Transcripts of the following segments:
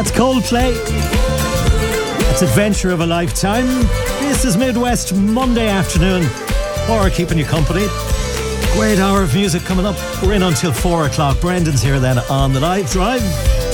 That's Coldplay. That's Adventure of a Lifetime. This is Midwest Monday afternoon. Or keeping you company. Great hour of music coming up. We're in until 4 o'clock. Brendan's here then on the live drive.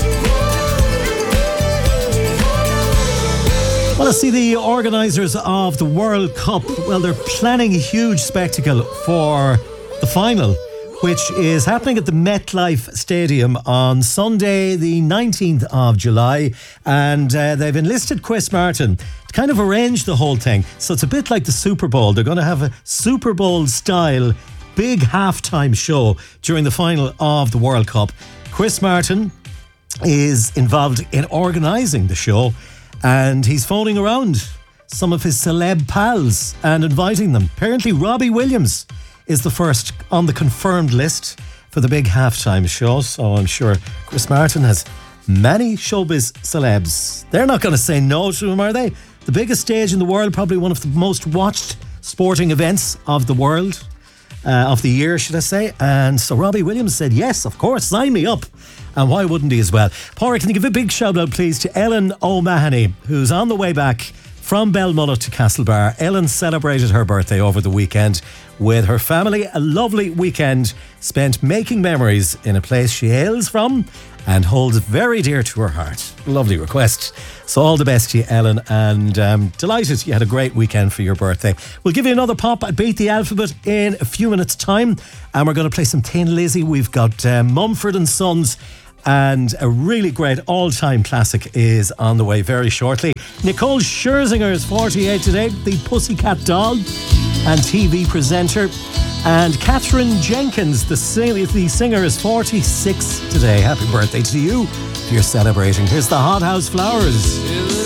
Well, I see the organisers of the World Cup. Well, they're planning a huge spectacle for the final, which is happening at the MetLife Stadium on Sunday, the 19th of July. And they've enlisted Chris Martin to kind of arrange the whole thing. So it's a bit like the Super Bowl. They're going to have a Super Bowl-style big halftime show during the final of the World Cup. Chris Martin is involved in organising the show, and he's phoning around some of his celeb pals and inviting them. Apparently Robbie Williams is the first on the confirmed list for the big halftime show, so I'm sure Chris Martin has many showbiz celebs. They're not going to say no to him, are they? The biggest stage in the world, probably one of the most watched sporting events of the world, of the year, should I say. And so Robbie Williams said, yes, of course, sign me up. And why wouldn't he as well? Pádraig, can you give a big shout out, please, to Ellen O'Mahony, who's on the way back from Belmullet to Castlebar. Ellen celebrated her birthday over the weekend with her family. A lovely weekend spent making memories in a place she hails from and holds very dear to her heart. Lovely request. So all the best to you, Ellen, and delighted you had a great weekend for your birthday. We'll give you another pop at Beat the Alphabet in a few minutes' time, and we're going to play some Thin Lizzy. We've got Mumford & Sons, and a really great all-time classic is on the way very shortly. Nicole Scherzinger is 48 today, the Pussycat Doll and TV presenter. And Catherine Jenkins, the singer, is 46 today. Happy birthday to you if you're celebrating. Here's the Hot House Flowers.